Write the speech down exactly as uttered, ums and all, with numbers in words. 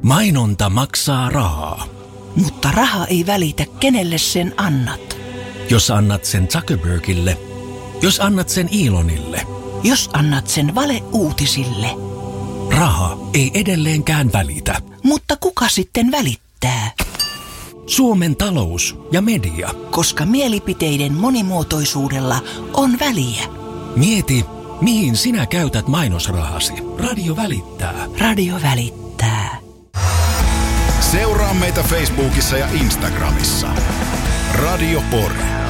Mainonta maksaa rahaa. Mutta raha ei välitä, kenelle sen annat. Jos annat sen Zuckerbergille, jos annat sen Elonille, jos annat sen valeuutisille. Raha ei edelleenkään välitä. Mutta kuka sitten välittää? Suomen talous ja media. Koska mielipiteiden monimuotoisuudella on väliä. Mieti, mihin sinä käytät mainosrahasi. Radio välittää. Radio välittää. Seuraa meitä Facebookissa ja Instagramissa. Radio Pori.